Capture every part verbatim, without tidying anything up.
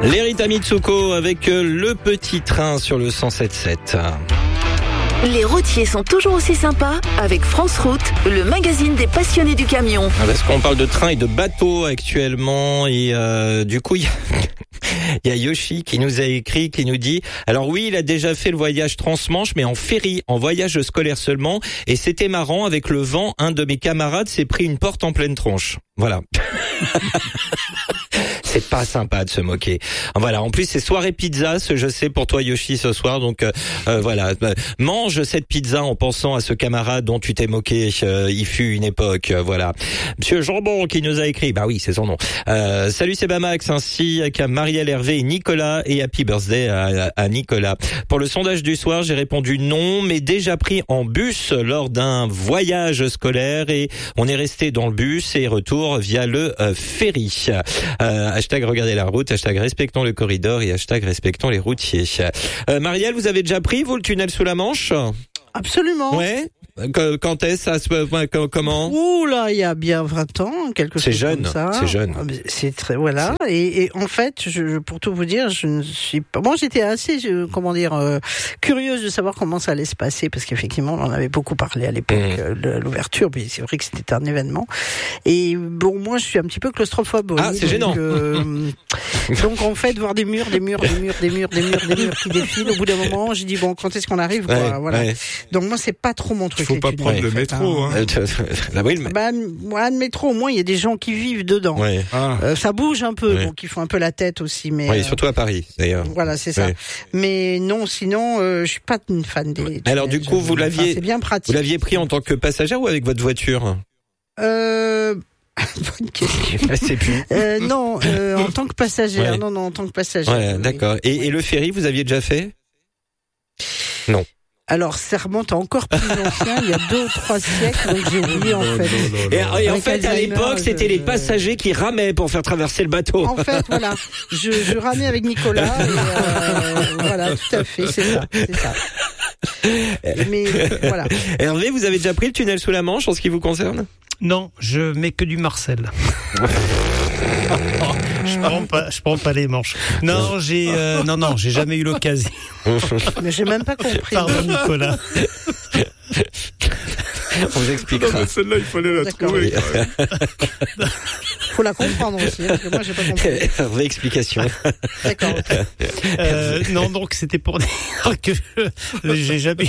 Les Rita Mitsuko avec le petit train sur le cent sept sept. Les routiers sont toujours aussi sympas avec France Route, le magazine des passionnés du camion. Parce qu'on parle de train et de bateau actuellement et euh, du coup il y a... Il y a Yoshi qui nous a écrit, qui nous dit « Alors oui, il a déjà fait le voyage transmanche, mais en ferry, en voyage scolaire seulement. Et c'était marrant, avec le vent, un de mes camarades s'est pris une porte en pleine tronche. » Voilà. C'est pas sympa de se moquer. Voilà. En plus, c'est soirée pizza, ce je sais pour toi Yoshi ce soir. Donc euh, euh, voilà, mange cette pizza en pensant à ce camarade dont tu t'es moqué. Euh, il fut une époque. Euh, voilà. Monsieur Jambon qui nous a écrit. Bah oui, c'est son nom. Euh, salut, c'est Bamax, ainsi qu'à Marielle, Hervé et Nicolas, et happy birthday à, à Nicolas. Pour le sondage du soir, j'ai répondu non, mais déjà pris en bus lors d'un voyage scolaire et on est resté dans le bus et retour via le euh, ferry. Euh, hashtag regardez la route, hashtag respectons le corridor et hashtag respectons les routiers. Euh, Marielle, vous avez déjà pris, vous, le tunnel sous la Manche ? Absolument. Ouais. Quand est-ce ça se comment? Ouh là, il y a bien vingt ans, quelque chose jeune, comme ça. C'est jeune. C'est très voilà. C'est... Et, et en fait, je, pour tout vous dire, je ne suis pas. Moi, j'étais assez, je, comment dire, euh, curieuse de savoir comment ça allait se passer, parce qu'effectivement, on en avait beaucoup parlé à l'époque mmh. de l'ouverture. Mais c'est vrai que c'était un événement. Et bon, moi, je suis un petit peu claustrophobe. Ah, c'est donc, gênant. Euh, donc en fait, voir des murs, des murs, des murs, des murs, des murs, des murs qui défilent. Au bout d'un moment, j'ai dit bon, quand est-ce qu'on arrive, quoi, ouais, voilà. Ouais. Donc moi, c'est pas trop mon truc. Il faut pas prendre le métro. Hein. La oui, mais... bah, moi, le métro, au moins, il y a des gens qui vivent dedans. Ouais. Ah. Euh, ça bouge un peu, ouais. donc ils font un peu la tête aussi. Mais oui, euh, surtout à Paris, d'ailleurs. Voilà, c'est ça. Ouais. Mais non, sinon, euh, je suis pas une fan des. des Alors du coup, vous l'aviez, enfin, c'est bien pratique. Vous l'aviez pris en tant que passagère ou avec votre voiture? Euh. Bonne question. Je sais plus. Euh, non, euh, en tant que passagère. Ouais. Non, non, en tant que passagère. Ouais, oui. D'accord. Et, ouais. et le ferry, vous aviez déjà fait? Non. Alors, ça remonte à encore plus ancien, il y a deux ou trois siècles, donc j'ai oublié en fait. Et, et en fait, à l'époque, c'était je, les passagers qui ramaient pour faire traverser le bateau. En fait, voilà, je, je ramais avec Nicolas, et euh, voilà, tout à fait, c'est ça, c'est ça. Mais voilà. Hervé, vous avez déjà pris le tunnel sous la Manche en ce qui vous concerne? Non, je mets que du Marcel. je prends pas, je prends pas les manches. Non, j'ai, euh, non, non, j'ai jamais eu l'occasion. Mais j'ai même pas compris. Pardon, Nicolas. On vous expliquera. Non, mais celle-là, il fallait la D'accord. trouver. Faut la comprendre aussi, parce que moi, j'ai pas compris. Hervé, explication. D'accord. Okay. Euh, non, donc c'était pour dire que j'ai jamais.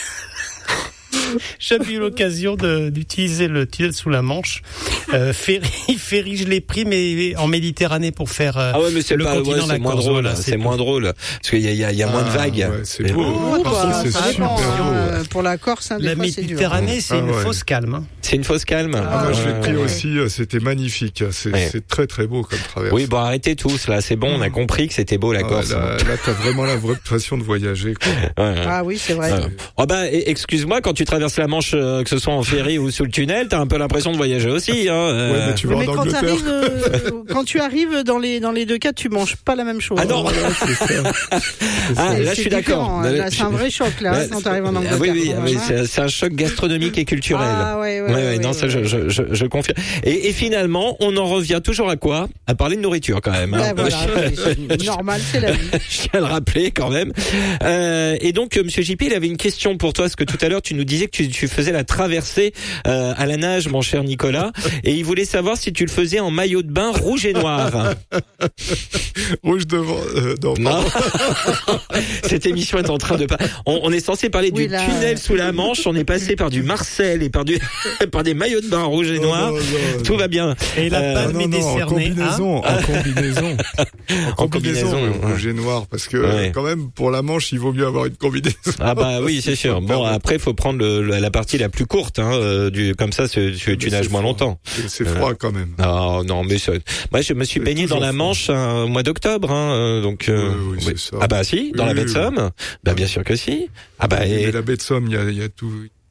J'avais eu l'occasion de, d'utiliser le tunnel sous la Manche. Euh, ferry, ferry, je l'ai pris, mais en Méditerranée pour faire euh, ah ouais, mais c'est le pas, continent ouais, c'est moins drôle. voilà, c'est, c'est moins drôle parce qu'il y a, il y a, il y a ah, moins de vagues. Ouais, c'est beau. Oh, Par bah, contre, c'est ça super dépend, beau. hein, pour la Corse, hein, des la fois, Méditerranée, c'est, ah, une ouais. fausse calme. Hein. C'est une fausse calme. Ah, ah moi, je l'ai ouais, pris ouais. aussi. C'était magnifique. C'est, ouais. c'est très très beau comme traversée. Oui, bon, arrêtez tous là. C'est bon, on a compris que c'était beau la Corse. Ah, là, là, t'as vraiment la vraie passion de voyager. Quoi. Ouais. Ah oui, c'est vrai. Ouais. Oh bah, excuse-moi, quand tu traverses la Manche, euh, que ce soit en ferry ou sous le tunnel, t'as un peu l'impression de voyager aussi. Hein, euh... Ouais, mais tu vas mais en quand, Angleterre. euh, quand tu arrives dans les dans les deux cas, tu manges pas la même chose. Ah non. Ouais, c'est ça. C'est ah, c'est, là, je suis d'accord. Là, là, c'est un vrai choc là, là quand t'arrives en Angleterre. Oui, oui, oui c'est, c'est un choc gastronomique et culturel. Ah ouais, ouais. ouais, ouais, ouais non, ouais, ça, ouais. Je, je, je, je confirme. Et, et finalement, on en revient toujours à quoi? À parler de nourriture quand même. Hein. Bah, voilà, c'est normal, c'est la vie. Je tiens à le rappeler quand même. Euh, et donc, Monsieur J P, il avait une question pour toi, parce que tout à l'heure, tu nous disais que tu, tu faisais la traversée euh, à la nage, mon cher Nicolas, et il voulait savoir si tu le faisais en maillot de bain rouge et noir. Rouge devant. Euh, non. non. Cette émission est en train de pas. On, on est censé parler oui, du là... tunnel sous la Manche. On est passé par du Marcel et par du par des maillots de bain rouge et noir. Non, non, non, Tout va bien. Et la palme euh, est décernée. En combinaison, hein en combinaison, en combinaison, ouais. rouge et noir, parce que ouais. quand même pour la Manche, il vaut mieux avoir une combinaison. Ah bah oui, c'est sûr. Bon, après, il faut prendre le, la partie la plus courte, hein, euh, du comme ça, tu, tu nages moins longtemps. C'est, c'est froid euh, quand même. Non, non, mais ça, moi, je me suis c'est baigné dans la Manche hein, au mois d'octobre, hein, donc. Euh, oui, oui, c'est ça. Ah bah si, dans oui, la baie de oui, Somme. oui. Bah bien sûr que si. Ah bah. Mais et... la baie de Somme, il y a, il y a tout.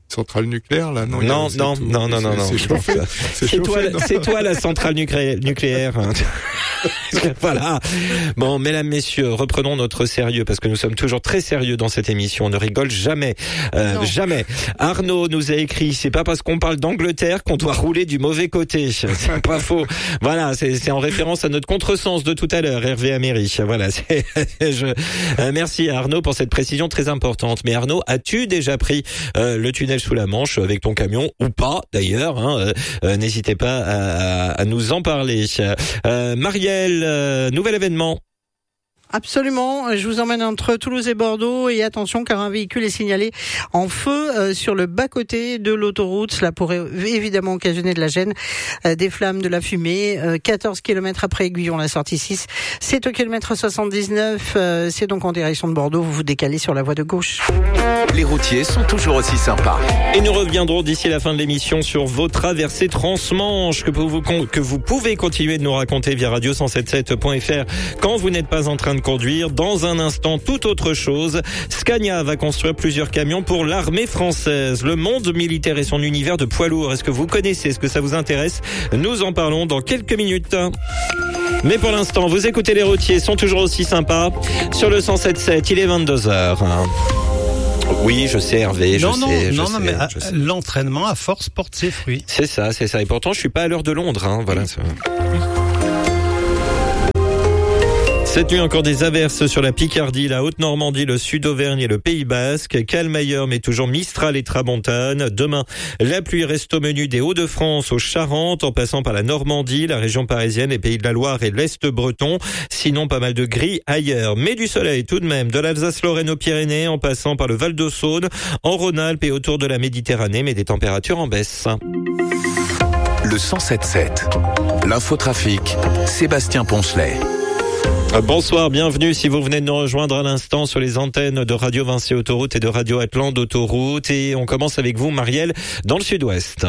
centrale nucléaire, là, non? Non, non, non, non, non, non. C'est chauffé. C'est, c'est toi, c'est toi la centrale nucléaire. nucléaire. Voilà. Bon, mesdames, messieurs, reprenons notre sérieux parce que nous sommes toujours très sérieux dans cette émission. On ne rigole jamais, euh, jamais. Arnaud nous a écrit, c'est pas parce qu'on parle d'Angleterre qu'on doit rouler du mauvais côté. C'est pas faux. Voilà, c'est, c'est en référence à notre contresens de tout à l'heure, Hervé Améry. Voilà. C'est, je, euh, merci à Arnaud pour cette précision très importante. Mais Arnaud, as-tu déjà pris euh, le tunnel sous la Manche avec ton camion ou pas d'ailleurs, hein, euh, euh, n'hésitez pas à, à nous en parler. Euh, Marielle, euh, nouvel événement. Absolument, je vous emmène entre Toulouse et Bordeaux et attention car un véhicule est signalé en feu euh, sur le bas-côté de l'autoroute. Cela pourrait évidemment occasionner de la gêne, euh, des flammes, de la fumée. Euh, quatorze kilomètres après Aiguillon, la sortie six, c'est au kilomètre soixante-dix-neuf, euh, c'est donc en direction de Bordeaux, vous vous décalez sur la voie de gauche. Les routiers sont toujours aussi sympas. Et nous reviendrons d'ici la fin de l'émission sur vos traversées transmanche que vous, que vous pouvez continuer de nous raconter via radio cent soixante-dix-sept point f r quand vous n'êtes pas en train de conduire. Dans un instant, toute autre chose. Scania va construire plusieurs camions pour l'armée française. Le monde militaire et son univers de poids lourds. Est-ce que vous connaissez? Est-ce que ça vous intéresse? Nous en parlons dans quelques minutes. Mais pour l'instant, vous écoutez les routiers, sont toujours aussi sympas. Sur le cent soixante-dix-sept, il est vingt-deux heures. Oui, je sais Hervé, je non, non, sais. Non, je non, sais, mais je sais. L'entraînement à force porte ses fruits. C'est ça, c'est ça. Et pourtant, je suis pas à l'heure de Londres, hein. Voilà. Ça. Cette nuit, encore des averses sur la Picardie, la Haute-Normandie, le Sud-Auvergne et le Pays Basque. Calme ailleurs, mais toujours Mistral et Tramontane. Demain, la pluie reste au menu des Hauts-de-France aux Charentes, en passant par la Normandie, la région parisienne, les Pays de la Loire et l'Est breton. Sinon, pas mal de gris ailleurs. Mais du soleil tout de même, de l'Alsace-Lorraine aux Pyrénées, en passant par le Val-de-Saône, en Rhône-Alpes et autour de la Méditerranée, mais des températures en baisse. Le cent soixante-dix-sept. L'infotrafic, Sébastien Poncelet. Bonsoir, bienvenue si vous venez de nous rejoindre à l'instant sur les antennes de Radio Vinci Autoroute et de Radio Atlante Autoroute. Et on commence avec vous, Marielle, dans le sud-ouest.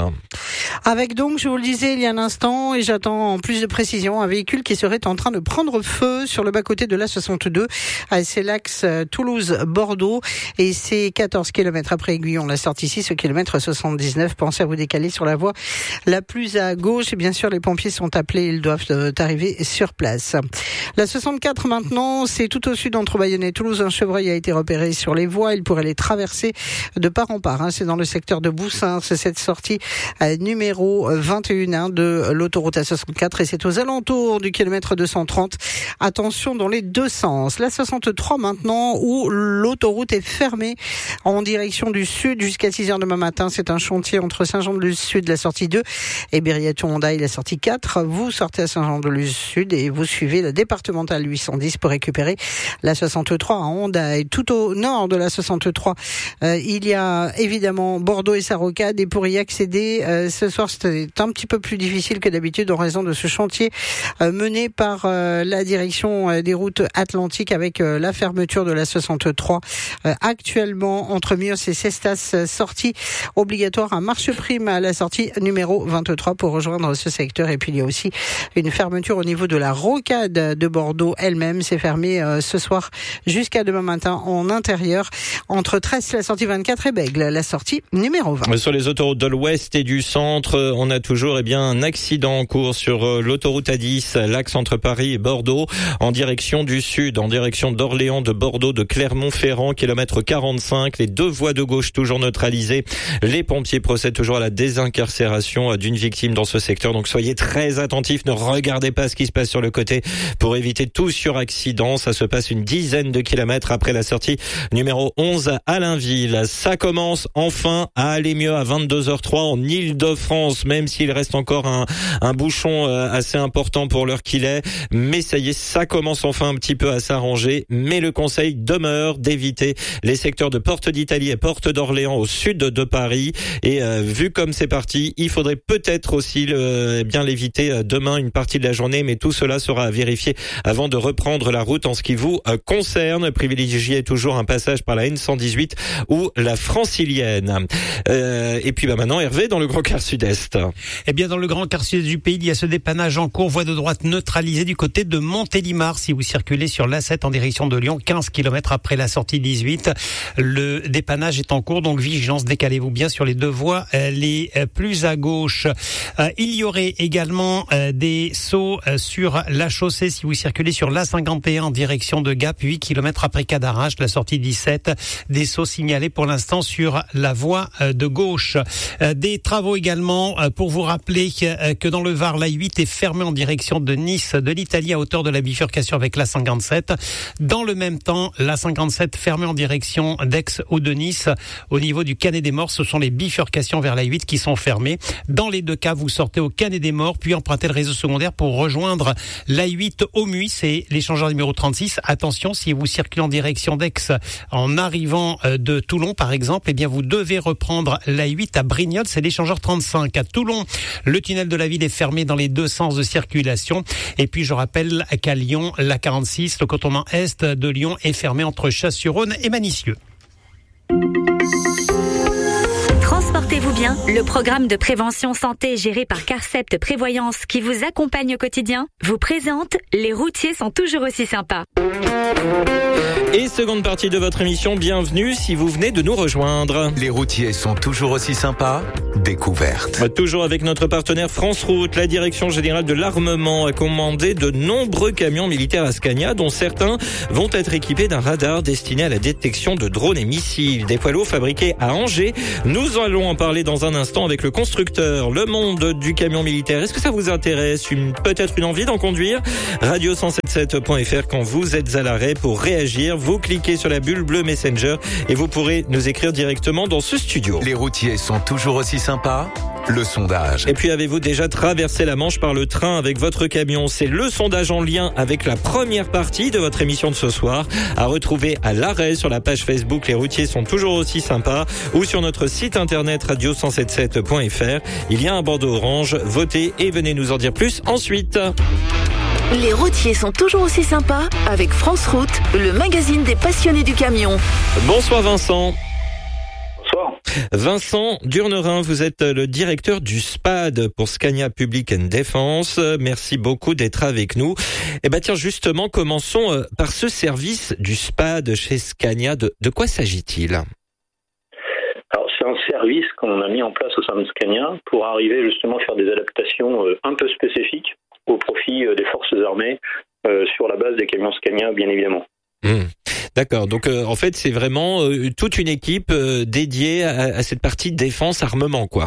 Avec donc, je vous le disais il y a un instant, et j'attends en plus de précision, un véhicule qui serait en train de prendre feu sur le bas-côté de l'A soixante-deux. C'est l'axe Toulouse-Bordeaux et c'est quatorze kilomètres après Aiguillon, la sortie six, au kilomètre soixante-dix-neuf. Pensez à vous décaler sur la voie la plus à gauche. Et bien sûr, les pompiers sont appelés, ils doivent arriver sur place. La soixante-quatre maintenant, c'est tout au sud entre Bayonne et Toulouse. Un chevreuil a été repéré sur les voies. Il pourrait les traverser de part en part. Hein. C'est dans le secteur de Boussins. C'est cette sortie euh, numéro vingt et un de l'autoroute A soixante-quatre et c'est aux alentours du kilomètre deux cent trente. Attention dans les deux sens. La soixante-trois maintenant où l'autoroute est fermée en direction du sud jusqu'à six heures demain matin. C'est un chantier entre Saint-Jean-de-Luz-Sud, la sortie deux, et Bériaton-Hondaille, la sortie quatre. Vous sortez à Saint-Jean-de-Luz-Sud et vous suivez la départementale huit cent dix pour récupérer la soixante-trois à Hondaille. Tout au nord de la soixante-trois, euh, il y a évidemment Bordeaux et sa rocade, et pour y accéder euh, ce soir c'est un petit peu plus difficile que d'habitude en raison de ce chantier euh, mené par euh, la direction euh, des routes atlantiques avec euh, la fermeture de la soixante-trois euh, actuellement entre Mios et Cestas, euh, sortie obligatoire à marche prime à la sortie numéro vingt-trois pour rejoindre ce secteur. Et puis il y a aussi une fermeture au niveau de la rocade de Bordeaux elle-même. C'est fermé euh, ce soir jusqu'à demain matin en intérieur entre Tresse, la sortie vingt-quatre, et Bègle, la sortie numéro vingt. Sur les autoroutes de l'ouest et du centre, on a toujours eh bien un accident en cours sur euh, l'autoroute A dix, l'axe entre Paris et Bordeaux, en direction du sud, en direction d'Orléans, de Bordeaux, de Clermont-Ferrand, kilomètre quarante-cinq. Les deux voies de gauche toujours neutralisées. Les pompiers procèdent toujours à la désincarcération d'une victime dans ce secteur. Donc soyez très attentifs, ne regardez pas ce qui se passe sur le côté pour éviter tout suraccident. Ça se passe une dizaine de kilomètres après la sortie numéro onze à Allainville. Ça commence enfin à aller mieux à vingt-deux heures trois en Île-de-France, même s'il reste encore un, un bouchon assez important pour l'heure qu'il est. Mais ça y est, ça commence enfin un petit peu à s'arranger. Mais le conseil demeure d'éviter les secteurs de Porte d'Italie et Porte d'Orléans au sud de Paris. Et euh, vu comme c'est parti, il faudrait peut-être aussi le, bien l'éviter demain une partie de la journée. Mais tout cela sera à vérifier avant de reprendre la route en ce qui vous euh, concerne. Privilégiez toujours un passage par la N cent dix-huit ou la Francilienne. Euh, et puis bah maintenant Hervé dans le Grand Quart Sud-Est. Eh bien dans le Grand Quart Sud-Est du pays, il y a ce dépannage en cours, voie de droite neutralisée du côté de Montélimar. Si vous circulez sur l'A sept en direction de Lyon, quinze kilomètres après la sortie dix-huit, le dépannage est en cours, donc vigilance, décalez-vous bien sur les deux voies euh, les euh, plus à gauche. Euh, il y aurait également euh, des sauts euh, sur la chaussée si vous circulez sur l'A cinquante et un en direction de Gap, huit kilomètres après Cadarache, la sortie dix-sept, des sauts signalés pour l'instant sur la voie euh, de gauche. Euh, des travaux également euh, pour vous rappeler euh, que dans le Var, l'A huit est fermée en direction de Nice, de l'Italie à hauteur de la bifurcation avec l'A cinquante-sept. Dans le même temps, l'A cinquante-sept fermée en direction d'Aix ou de Nice. Au niveau du Canet des Morts, ce sont les bifurcations vers l'A huit qui sont fermées. Dans les deux cas, vous sortez au Canet des Morts, puis empruntez le réseau secondaire pour rejoindre l'A huit au Muy, c'est l'échangeur numéro trente-six. Attention, si vous circulez en direction d'Aix en arrivant de Toulon par exemple, eh bien vous devez reprendre l'A huit à Brignoles, c'est l'échangeur trente-cinq. À Toulon, le tunnel de la ville est fermé dans les deux sens de circulation. Et puis je rappelle qu'à Lyon, l'A quarante-six, le contournement est de Lyon est fermé entre Chasse-sur-Rhône et Manicieux. Transportez-vous bien, le programme de prévention santé géré par Carcept Prévoyance qui vous accompagne au quotidien vous présente Les routiers sont toujours aussi sympas. Et seconde partie de votre émission, bienvenue si vous venez de nous rejoindre. Les routiers sont toujours aussi sympas. Découverte. Toujours avec notre partenaire France Route, la Direction Générale de l'Armement a commandé de nombreux camions militaires à Scania, dont certains vont être équipés d'un radar destiné à la détection de drones et missiles. Des poids lourds fabriqués à Angers. Nous allons en parler dans un instant avec le constructeur. Le monde du camion militaire, est-ce que ça vous intéresse? Une, peut-être une envie d'en conduire? radio cent soixante-sept point f r quand vous êtes à l'arrêt pour réagir. Vous cliquez sur la bulle bleue Messenger et vous pourrez nous écrire directement dans ce studio. Les routiers sont toujours aussi sympas. Le sondage. Et puis avez-vous déjà traversé la Manche par le train avec votre camion? C'est le sondage en lien avec la première partie de votre émission de ce soir, à retrouver à l'arrêt sur la page Facebook Les routiers sont toujours aussi sympas ou sur notre site internet radio cent soixante-sept point f r. Il y a un bandeau orange, votez et venez nous en dire plus ensuite. Les routiers sont toujours aussi sympas avec France Route, le magazine des passionnés du camion. Bonsoir Vincent. Bonsoir. Vincent Durnerin, vous êtes le directeur du S P A D pour Scania Public and Defense. Merci beaucoup d'être avec nous. Eh ben tiens, justement, commençons par ce service du S P A D chez Scania. De, de quoi s'agit-il? Alors, c'est un service qu'on a mis en place au sein de Scania pour arriver justement à faire des adaptations un peu spécifiques au profit des forces armées euh, sur la base des camions Scania, bien évidemment. Mmh. D'accord, donc euh, en fait c'est vraiment euh, toute une équipe euh, dédiée à, à cette partie défense armement, quoi.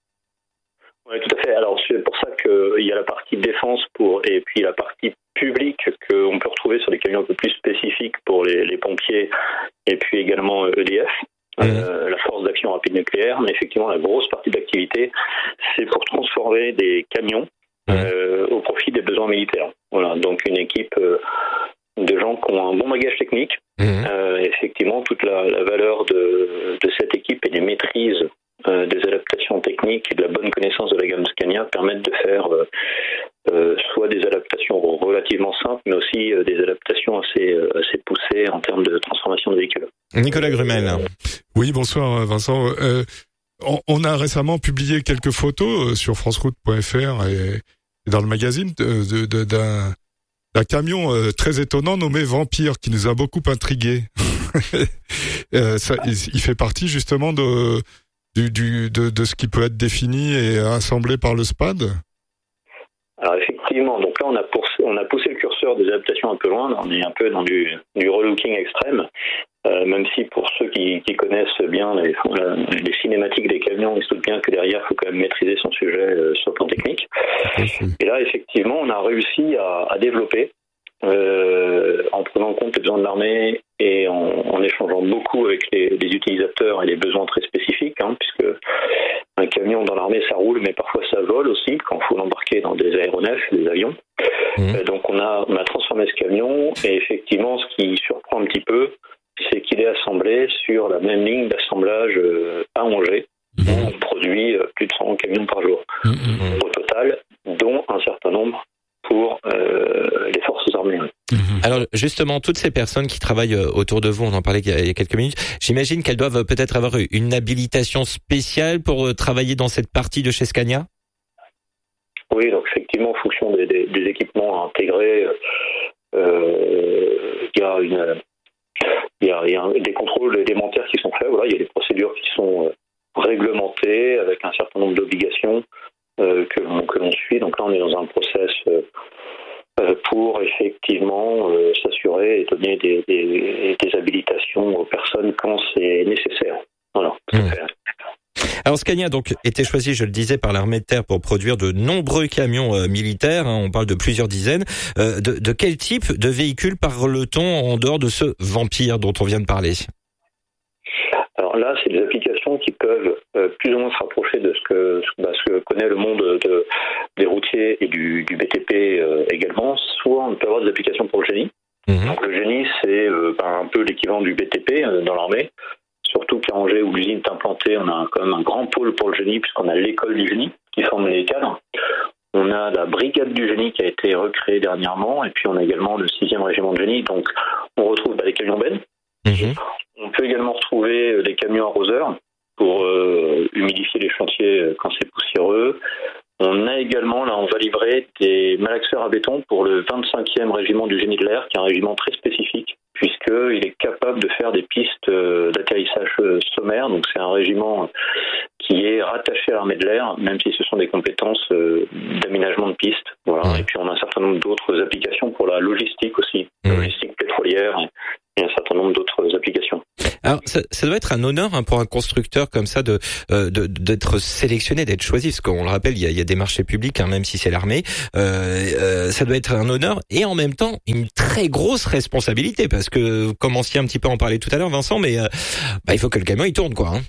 Oui, tout à fait. Alors c'est pour ça qu'il y a la partie défense pour et puis la partie publique qu'on peut retrouver sur des camions un peu plus spécifiques pour les, les pompiers et puis également E D F. Mmh. Euh, la force d'action rapide nucléaire, mais effectivement la grosse partie de l'activité c'est pour transformer des camions euh, au profit des besoins militaires. Voilà, donc une équipe euh, de gens qui ont un bon bagage technique. Mmh. Euh, effectivement, toute la, la valeur de, de cette équipe et des maîtrises euh, des adaptations techniques et de la bonne connaissance de la gamme Scania permettent de faire euh, euh, soit des adaptations relativement simples, mais aussi euh, des adaptations assez, euh, assez poussées en termes de transformation de véhicules. Nicolas Grumel. Oui, bonsoir Vincent. Euh, on, on a récemment publié quelques photos sur franceroute point f r et, et dans le magazine de, de, d'un un camion euh, très étonnant nommé Vampire qui nous a beaucoup intrigués. euh, ça, il, il fait partie justement de, du, du, de, de ce qui peut être défini et assemblé par le S P A D. Alors effectivement, donc là on a, poussé, on a poussé le curseur des adaptations un peu loin, on est un peu dans du, du relooking extrême, euh, même si pour ceux qui, qui connaissent bien les, les cinématiques des camions, ils se doutent bien que derrière il faut quand même maîtriser son sujet euh, sur le plan technique. Et là effectivement on a réussi à, à développer, euh, en prenant en compte les besoins de l'armée et en, en échangeant beaucoup avec les, les utilisateurs et les besoins très spécifiques, hein, puisque un camion dans l'armée ça roule, mais parfois ça vole aussi quand il faut l'embarquer dans des aéronefs, des avions. Mmh. Euh, donc on a, on a transformé ce camion et effectivement ce qui surprend un petit peu, c'est qu'il est assemblé sur la même ligne d'assemblage euh, à Angers. Mmh. Où on produit euh, plus de cent camions par jour mmh. au total, dont un certain nombre pour euh, les forces armées. Alors justement, toutes ces personnes qui travaillent autour de vous, on en parlait il y a quelques minutes, j'imagine qu'elles doivent peut-être avoir une habilitation spéciale pour travailler dans cette partie de chez Scania ? Oui, donc effectivement, en fonction des, des, des équipements intégrés, euh, il y a une, il y a, il y a des contrôles élémentaires qui sont faits. Voilà, il y a des procédures qui sont réglementées avec un certain nombre d'obligations euh, que, que l'on suit. Donc là, on est dans un process euh, pour effectivement euh, s'assurer et donner des, des, des habilitations aux personnes quand c'est nécessaire. Voilà. Tout à fait. Alors Scania a donc été choisi, je le disais, par l'armée de terre pour produire de nombreux camions euh, militaires, hein, on parle de plusieurs dizaines. Euh, de, de quel type de véhicule parle-t-on en dehors de ce Vampire dont on vient de parler ? Alors là, c'est des applications qui peuvent euh, plus ou moins se rapprocher de ce que, bah, ce que connaît le monde de, des routiers et du, du B T P euh, également. Soit on peut avoir des applications pour le génie. Mmh. Donc le génie, c'est euh, bah, un peu l'équivalent du B T P euh, dans l'armée. Surtout qu'à Angers, où l'usine est implantée, on a quand même un grand pôle pour le génie, puisqu'on a l'école du génie qui forme les cadres. On a la brigade du génie qui a été recréée dernièrement, et puis on a également le sixième régiment de génie. Donc on retrouve bah, les camions bennes. Mmh. On peut également retrouver des camions arroseurs pour euh, humidifier les chantiers quand c'est poussiéreux. On a également, là, on va livrer des malaxeurs à béton pour le vingt-cinquième régiment du génie de l'air, qui est un régiment très spécifique, puisqu'il est capable de faire des pistes d'atterrissage sommaire. Donc c'est un régiment qui est rattaché à l'armée de l'air, même si ce sont des compétences d'aménagement de pistes. Voilà. Ouais. Et puis on a un certain nombre d'autres applications pour la logistique aussi, mmh. la logistique pétrolière et un certain nombre d'autres applications. Alors ça, ça doit être un honneur hein, pour un constructeur comme ça de, euh, de d'être sélectionné, d'être choisi, parce qu'on le rappelle, il y a, il y a des marchés publics, hein, même si c'est l'armée. Euh, euh, ça doit être un honneur et en même temps une très grosse responsabilité, parce que vous commenciez un petit peu à en parler tout à l'heure, Vincent, mais euh, bah, il faut que le camion il tourne, quoi. Hein.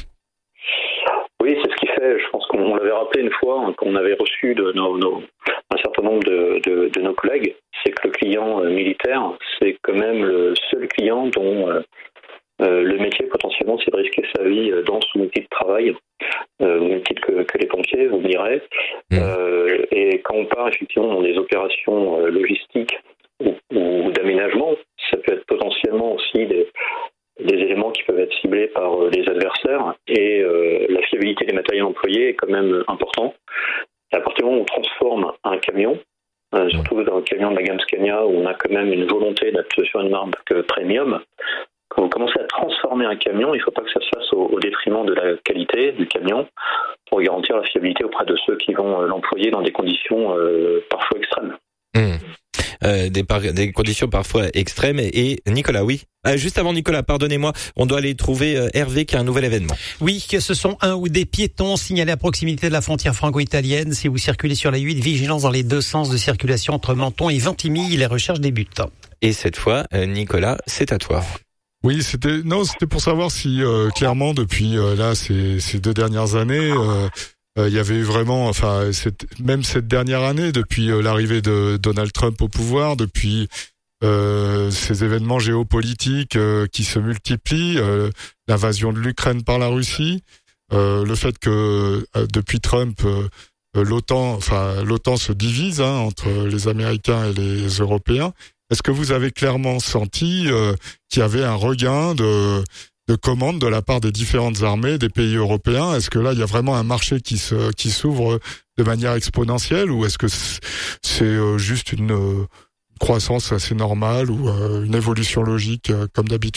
Oui, c'est ce qui fait. Je pense qu'on l'avait rappelé une fois hein, qu'on avait reçu de nos, nos un certain nombre de, de, de nos collègues, c'est que le client euh, militaire, c'est quand même le seul client dont euh, Euh, le métier potentiellement c'est de risquer sa vie dans son outil de travail, euh, au même titre que, que les pompiers, vous me direz. Mmh. Euh, et quand on part effectivement dans des opérations euh, logistiques ou, ou d'aménagement, ça peut être potentiellement aussi des, des éléments qui peuvent être ciblés par euh, les adversaires, et euh, la fiabilité des matériels employés est quand même important. Et à partir du moment où on transforme un camion, euh, surtout dans le camion de la gamme Scania où on a quand même une volonté d'être sur une marque premium, quand vous commencez à transformer un camion, il ne faut pas que ça se fasse au, au détriment de la qualité du camion pour garantir la fiabilité auprès de ceux qui vont l'employer dans des conditions euh, parfois extrêmes. Mmh. Euh, des, par, des conditions parfois extrêmes. Et, et Nicolas, oui. Euh, juste avant Nicolas, pardonnez-moi, on doit aller trouver euh, Hervé qui a un nouvel événement. Oui, que ce sont un ou des piétons signalés à proximité de la frontière franco-italienne. Si vous circulez sur la huit, vigilance dans les deux sens de circulation entre Menton et Ventimille. Les recherches débutent. Et cette fois, euh, Nicolas, c'est à toi. Oui, c'était non, c'était pour savoir si euh, clairement depuis euh, là ces, ces deux dernières années, euh, euh, il y avait vraiment, enfin, cette, même cette dernière année, depuis euh, l'arrivée de Donald Trump au pouvoir, depuis euh, ces événements géopolitiques euh, qui se multiplient, euh, l'invasion de l'Ukraine par la Russie, euh, le fait que euh, depuis Trump euh, l'OTAN, enfin l'OTAN se divise hein, entre les Américains et les Européens. Est-ce que vous avez clairement senti euh, qu'il y avait un regain de, de commandes de la part des différentes armées des pays européens ? Est-ce que là, il y a vraiment un marché qui se qui s'ouvre de manière exponentielle, ou est-ce que c'est euh, juste une euh, croissance assez normale ou euh, une évolution logique euh, comme d'habitude ?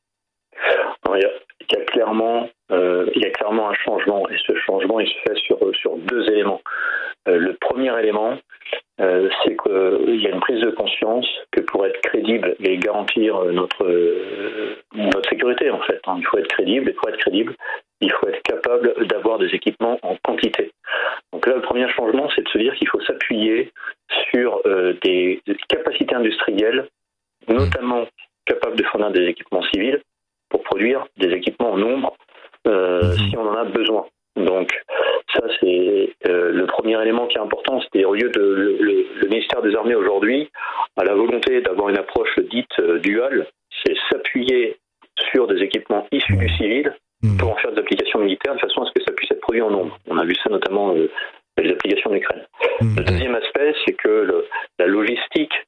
Alors, il y a, il y a clairement euh, il y a clairement un changement, et ce changement il se fait sur sur deux éléments. Euh, le premier élément, Euh, c'est qu'il euh, y a une prise de conscience que pour être crédible et garantir notre euh, notre sécurité en fait, hein, il faut être crédible, et pour être crédible, il faut être capable d'avoir des équipements en quantité. Donc là, le premier changement, c'est de se dire qu'il faut s'appuyer sur euh, des, des capacités industrielles, notamment capables de fournir des équipements civils pour produire des équipements en nombre euh, si on en a besoin. Donc ça c'est euh, le premier élément qui est important. C'est au lieu de le, le, le ministère des Armées aujourd'hui a la volonté d'avoir une approche dite euh, duale, c'est s'appuyer sur des équipements issus du civil pour en faire des applications militaires de façon à ce que ça puisse être produit en nombre. On a vu ça notamment euh, les applications en Ukraine. Le deuxième aspect, c'est que le, la logistique, puisqu'on est quand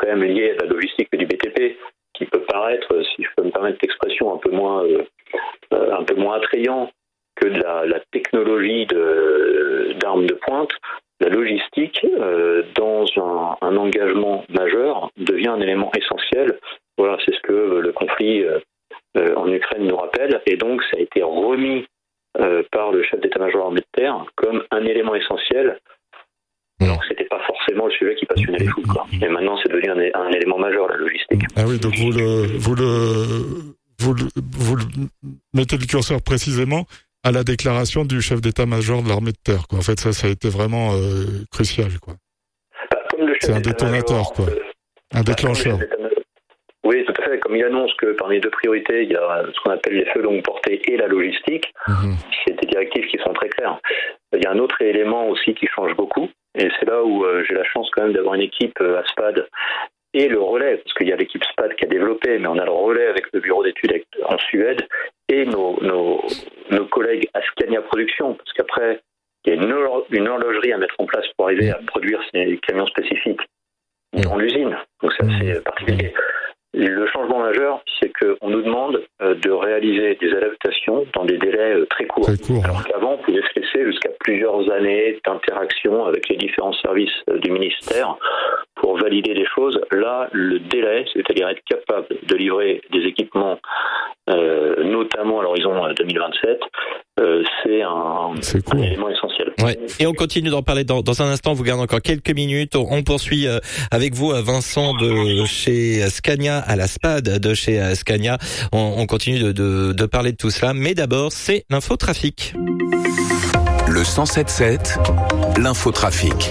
quand même liées à la logistique et du B T P, qui peut paraître, si je peux me permettre l'expression, un peu moins, euh, un peu moins attrayant que de la, la technologie de, d'armes de pointe. La logistique, euh, dans un, un engagement majeur, devient un élément essentiel. Voilà, c'est ce que le conflit euh, euh, en Ukraine nous rappelle. Et donc, ça a été remis euh, par le chef d'état-major armé de terre comme un élément essentiel. Alors que c'était pas forcément le sujet qui passionnait les fous, quoi. Et maintenant, c'est devenu un, un élément majeur, la logistique. Ah oui, donc vous le, vous le, vous le, vous le mettez le curseur précisément à la déclaration du chef d'état-major de l'armée de terre, quoi. En fait, ça, ça a été vraiment euh, crucial, quoi. Bah, comme le chef c'est un détonateur, quoi. Un déclencheur. Oui, tout à fait. Comme il annonce que parmi les deux priorités, il y a ce qu'on appelle les feux longue portée et la logistique, mmh. c'est des directives qui sont très claires. Il y a un autre élément aussi qui change beaucoup, et c'est là où euh, j'ai la chance quand même d'avoir une équipe euh, à SPAD et le relais, parce qu'il y a l'équipe SPAD qui a développé, mais on a le relais avec le bureau d'études en Suède et nos, nos, nos collègues à Scania Production, parce qu'après, il y a une, hor- une horlogerie à mettre en place pour arriver à produire ces camions spécifiques dans l'usine, donc c'est assez particulier. Le changement majeur, c'est qu'on nous demande de réaliser des adaptations dans des délais très courts. Très court, alors qu'avant, on pouvait se laisser jusqu'à plusieurs années d'interaction avec les différents services du ministère pour valider les choses. Là, le délai, c'est-à-dire être capable de livrer des équipements, euh, notamment à l'horizon deux mille vingt-sept, euh, c'est un, un élément essentiel. Ouais. Et on continue d'en parler dans, dans un instant. On vous garde encore quelques minutes. On, on poursuit euh, avec vous, Vincent, de chez Scania à la SPAD, de chez Scania. On, on continue de, de, de parler de tout cela. Mais d'abord, c'est l'infotrafic. Le cent sept sept, l'infotrafic.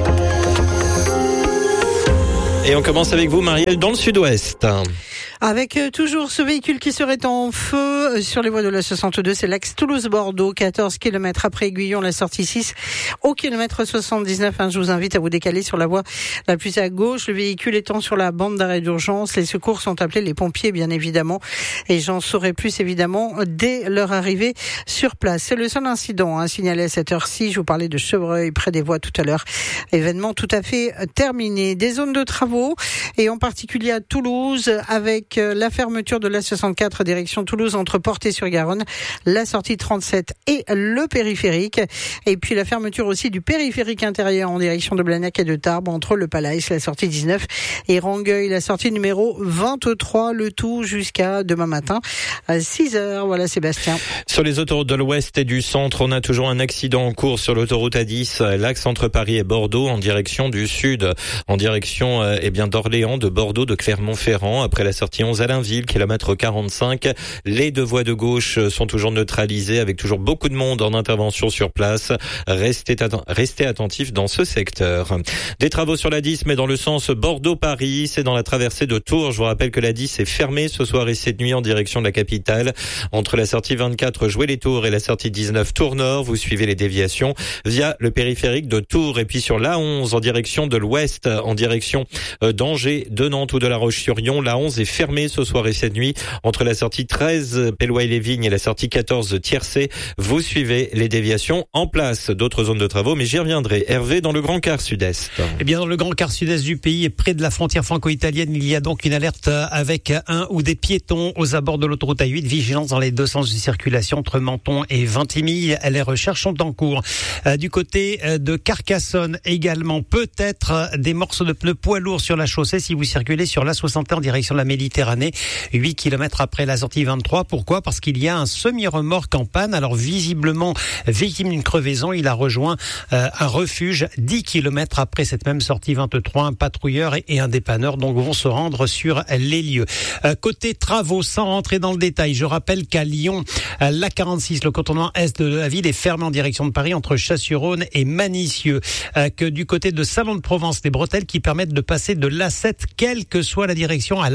Et on commence avec vous, Marielle, dans le sud-ouest. Avec euh, toujours ce véhicule qui serait en feu euh, sur les voies de la soixante-deux, c'est l'axe Toulouse-Bordeaux, quatorze kilomètres après Aiguillon, la sortie six, au kilomètre soixante-dix-neuf. Hein, je vous invite à vous décaler sur la voie la plus à gauche. Le véhicule étant sur la bande d'arrêt d'urgence, les secours sont appelés, les pompiers bien évidemment, et j'en saurai plus évidemment dès leur arrivée sur place. C'est le seul incident hein, signalé à cette heure-ci. Je vous parlais de Chevreuil près des voies tout à l'heure. Événement tout à fait terminé. Des zones de travaux, et en particulier à Toulouse, avec la fermeture de l'A soixante-quatre direction Toulouse entre Portet-sur-Garonne, la sortie trente-sept et le périphérique. Et puis la fermeture aussi du périphérique intérieur en direction de Blagnac et de Tarbes entre le Palais, la sortie dix-neuf, et Rangueil, la sortie numéro vingt-trois, le tout jusqu'à demain matin à six heures. Voilà Sébastien. Sur les autoroutes de l'Ouest et du Centre, on a toujours un accident en cours sur l'autoroute A dix, l'axe entre Paris et Bordeaux en direction du Sud, en direction eh bien d'Orléans, de Bordeaux, de Clermont-Ferrand, après la sortie onze à Allainville, kilomètre quarante-cinq. Les deux voies de gauche sont toujours neutralisées avec toujours beaucoup de monde en intervention sur place. Restez, atten- restez attentifs dans ce secteur. Des travaux sur la dix, mais dans le sens Bordeaux-Paris, c'est dans la traversée de Tours. Je vous rappelle que la dix est fermée ce soir et cette nuit en direction de la capitale. Entre la sortie vingt-quatre Jouer-les-Tours et la sortie dix-neuf Tours-Nord, vous suivez les déviations via le périphérique de Tours. Et puis sur l'A onze en direction de l'Ouest, en direction d'Angers, de Nantes ou de La Roche-sur-Yon, l'A onze est fermée ce soir et cette nuit entre la sortie treize Pellois-les-Vignes et la sortie quatorze Tiercé. Vous suivez les déviations en place. D'autres zones de travaux, mais j'y reviendrai. Hervé, dans le Grand Quart Sud-Est. Eh bien, dans le Grand Quart Sud-Est du pays et près de la frontière franco-italienne, il y a donc une alerte avec un ou des piétons aux abords de l'autoroute A huit. Vigilance dans les deux sens de circulation entre Menton et Vintimille. Les recherches sont en cours. Du côté de Carcassonne également, peut-être des morceaux de pneus poids lourds sur la chaussée si vous circulez sur l'A soixante en direction de la Méditerranée. huit kilomètres après la sortie vingt-trois. Pourquoi ? Parce qu'il y a un semi-remorque en panne. Alors visiblement, victime d'une crevaison, il a rejoint euh, un refuge dix kilomètres après cette même sortie vingt-trois. Un patrouilleur et, et un dépanneur donc vont se rendre sur les lieux. Euh, côté travaux, sans rentrer dans le détail, je rappelle qu'à Lyon, euh, l'A quarante-six, le contournement est de la ville, est fermé en direction de Paris entre Chasse-sur-Rhône et Manicieux. Euh, que du côté de Salon de Provence, des bretelles qui permettent de passer de l'A sept, quelle que soit la direction, à l'A cinquante-quatre.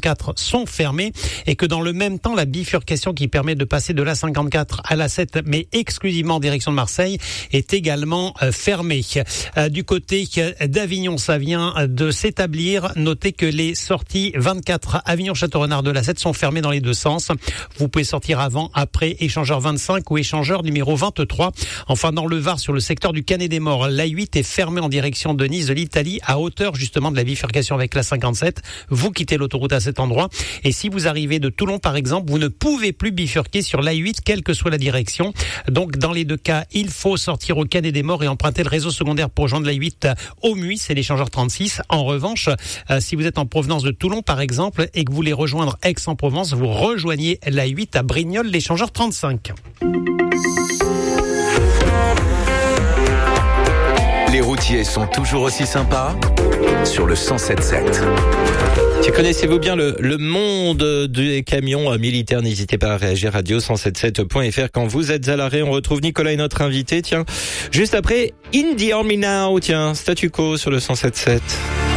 cinquante-quatre sont fermées et que dans le même temps, la bifurcation qui permet de passer de l'A cinquante-quatre à l'A sept, mais exclusivement en direction de Marseille, est également euh, fermée. Euh, du côté d'Avignon, ça vient de s'établir. Notez que les sorties vingt-quatre Avignon-Château-Renard de l'A sept sont fermées dans les deux sens. Vous pouvez sortir avant, après, échangeur vingt-cinq ou échangeur numéro vingt-trois. Enfin, dans le Var, sur le secteur du Canet-des-Morts, l'A huit est fermée en direction de Nice de l'Italie, à hauteur justement de la bifurcation avec l'A cinquante-sept. Vous quittez l'autoroute à cet endroit. Et si vous arrivez de Toulon, par exemple, vous ne pouvez plus bifurquer sur l'A huit, quelle que soit la direction. Donc, dans les deux cas, il faut sortir au Canet-des-Morts et emprunter le réseau secondaire pour rejoindre l'A huit au Muy, c'est l'échangeur trente-six. En revanche, euh, si vous êtes en provenance de Toulon, par exemple, et que vous voulez rejoindre Aix-en-Provence, vous rejoignez l'A huit à Brignoles, l'échangeur trente-cinq. Les routiers sont toujours aussi sympas sur le cent sept sept. Tu connaissez-vous bien le, le monde des camions militaires? N'hésitez pas à réagir. Radio cent soixante-dix-sept point f r quand vous êtes à l'arrêt. On retrouve Nicolas et notre invité. Tiens, juste après, In the Army Now. Tiens, statu quo sur le cent soixante-dix-sept.